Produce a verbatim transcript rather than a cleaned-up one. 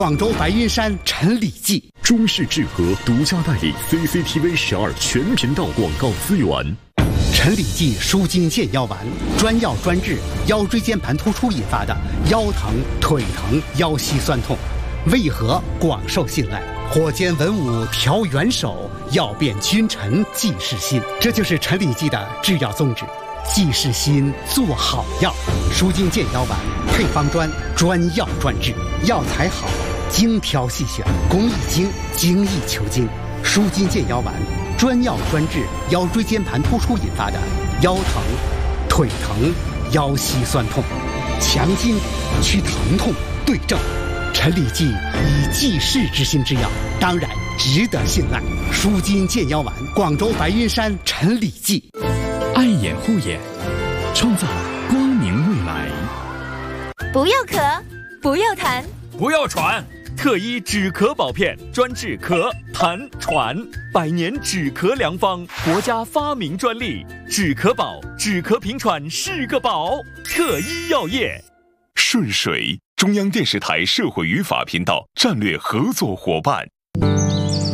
广州白云山陈李济， 中视智和独家代理 C C T V 十二全频道广告资源。 陈李济舒筋健腰丸，专药专治腰椎间盘突出引发的腰疼、腿疼、腰膝酸痛，为何广受信赖？火尖文武调元首，要变君臣济世心，这就是陈李济的制药宗旨。济世心，做好药，舒筋健腰丸配方专，专药专治，药材好，精挑细选，工益精，精益求精。舒筋健腰丸，专药专治腰椎间盘突出引发的腰疼、腿疼、腰膝酸痛，强筋去疼痛，对症。陈李济以济世之心之药，当然值得信赖。舒筋健腰丸，广州白云山陈李济。 爱眼护眼，创造光明未来。 不要咳，不要痰， 不要喘。特医止咳宝片，专治咳、痰、喘，百年止咳良方，国家发明专利。止咳宝，止咳平喘是个宝。特医药业。 顺水，中央电视台社会与法频道战略合作伙伴。